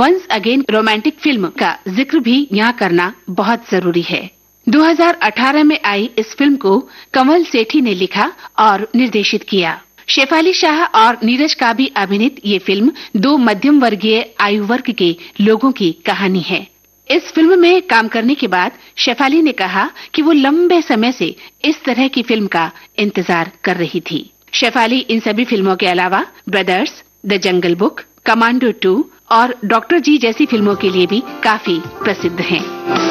Once again romantic film का जिक्र भी यहाँ करना बहुत जरूरी है। 2018 में आई इस फिल्म को कमल सेठी ने लिखा और निर्देशित किया। शेफाली शाह और नीरज का भी अभिनीत ये फिल्म 2 मध्यम वर्गीय आयु वर्ग के लोगों की कहानी है। इस फिल्म में काम करने के बाद शेफाली ने कहा कि वो लंबे समय से इस तरह की फिल्म का इंतजार कर रही थी। शेफाली इन सभी फिल्मों के अलावा brothers, the jungle book, commando 2 और डॉक्टर जी जैसी फिल्मों के लिए भी काफी प्रसिद्ध हैं।